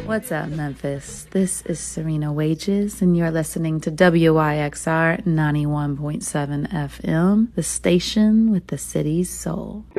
What's up, Memphis? This is Serena Wages, and you're listening to WYXR 91.7 FM, the station with the city's soul.